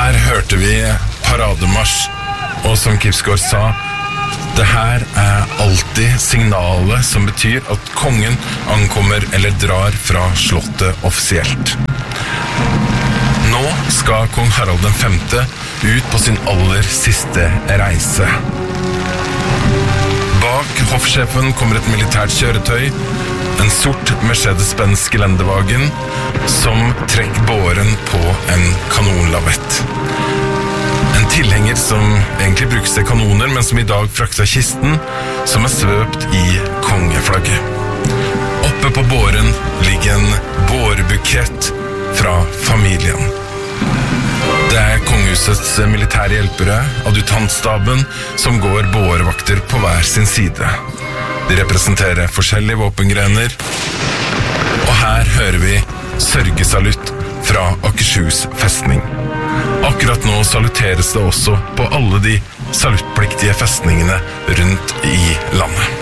Her hørte vi parademarsj, og som Kipsgaard sa, det her alltid signalet som betyr at kongen ankommer eller drar fra slottet offisielt. Nå skal kong Harald V ut på sin aller siste reise. Bak hoffsjefen kommer et militært kjøretøy, en sort Mercedes-Benz Geländewagen som trekker båren på en kanonlavett. En tilhenger som egentlig brukes til kanoner, men som i dag frakter kisten, som svøpt i kongeflagget. Oppe på båren ligger en bårebukett fra familien. Det kongehusets militære hjelpere, adjutantstaben, som går bårevakter på hver sin side. De representerer forskjellige våpengrener, og her hører vi sørgesalutt fra Akershus festning. Akkurat nå saluteres det også på alle de saluttpliktige festningene rundt i landet.